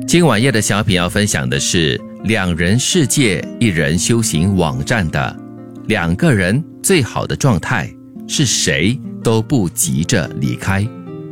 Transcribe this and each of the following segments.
今晚夜的小品要分享的是两人世界一人修行网站的两个人最好的状态是谁都不急着离开。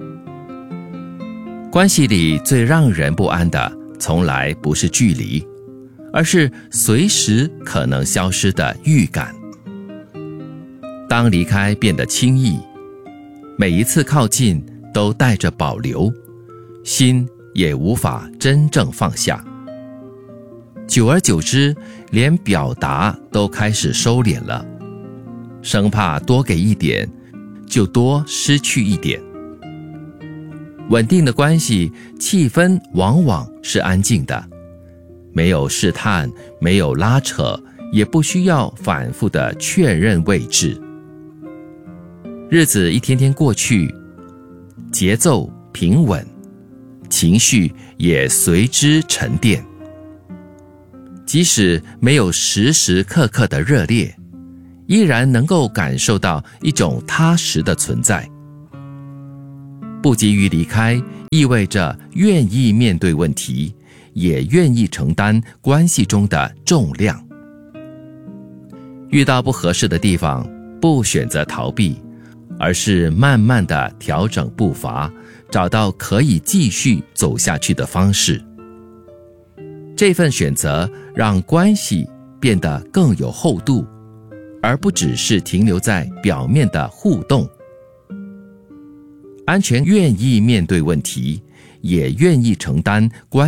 关系里最让人不安的从来不是距离，而是随时可能消失的预感。当离开变得轻易，每一次靠近都带着保留，心也无法真正放下。久而久之，连表达都开始收敛了，生怕多给一点就多失去一点。稳定的关系气氛往往是安静的，没有试探，没有拉扯，也不需要反复的确认位置。日子一天天过去，节奏平稳，情绪也随之沉淀。即使没有时时刻刻的热烈，依然能够感受到一种踏实的存在。不急于离开，意味着愿意面对问题，也愿意承担关系中的重量。遇到不合适的地方，不选择逃避，而是慢慢地调整步伐，找到可以继续走下去的方式。这份选择让关系变得更有厚度，而不只是停留在表面的互动。安全愿意面对问题，也愿意承担关